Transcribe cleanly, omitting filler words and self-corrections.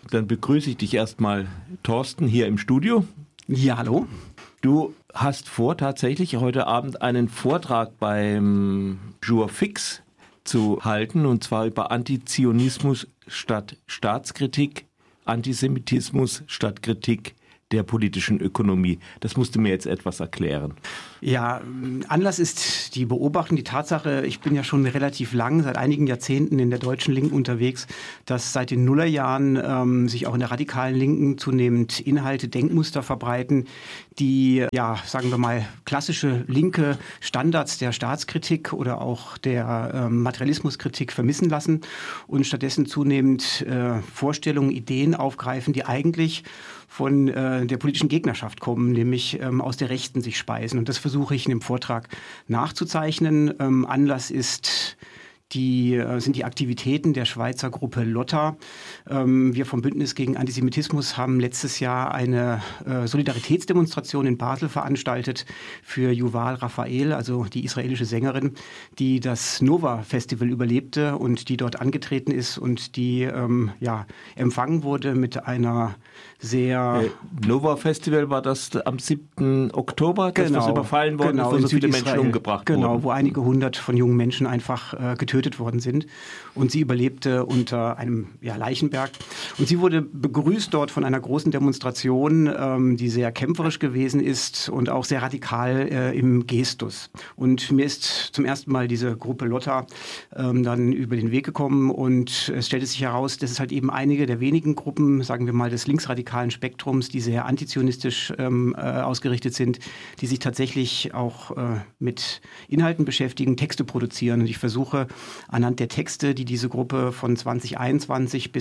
Dann begrüße ich dich erstmal, Thorsten, hier im Studio. Ja, hallo. Du hast vor, tatsächlich heute Abend einen Vortrag beim Jour Fix zu halten, und zwar über Antizionismus statt Staatskritik, Antisemitismus statt Kritik der politischen Ökonomie. Das musst du mir jetzt etwas erklären. Ja, Anlass ist die Beobachtung, die Tatsache, ich bin ja schon relativ lang, seit einigen Jahrzehnten in der deutschen Linken unterwegs, dass seit den Nullerjahren sich auch in der radikalen Linken zunehmend Inhalte, Denkmuster verbreiten, die, ja, sagen wir mal, klassische linke Standards der Staatskritik oder auch der Materialismuskritik vermissen lassen und stattdessen zunehmend Vorstellungen, Ideen aufgreifen, die eigentlich von der politischen Gegnerschaft kommen, nämlich aus der Rechten sich speisen. Und das versuche ich in dem Vortrag nachzuzeichnen. Anlass sind die Aktivitäten der Schweizer Gruppe Lotta. Wir vom Bündnis gegen Antisemitismus haben letztes Jahr eine Solidaritätsdemonstration in Basel veranstaltet für Yuval Raphael, also die israelische Sängerin, die das Nova-Festival überlebte und die dort angetreten ist und die empfangen wurde mit einer sehr... Nova-Festival war das am 7. Oktober, das was überfallen worden ist, wo so viele Menschen umgebracht wurden. Genau, wo einige hundert von jungen Menschen einfach getötet worden sind. Und sie überlebte unter einem Leichenberg. Und sie wurde begrüßt dort von einer großen Demonstration, die sehr kämpferisch gewesen ist und auch sehr radikal im Gestus. Und mir ist zum ersten Mal diese Gruppe Lotta dann über den Weg gekommen und es stellte sich heraus, das ist halt eben einige der wenigen Gruppen, sagen wir mal, des linksradikalen Spektrums, die sehr antizionistisch ausgerichtet sind, die sich tatsächlich auch mit Inhalten beschäftigen, Texte produzieren. Und ich versuche anhand der Texte, die diese Gruppe von 2021 bis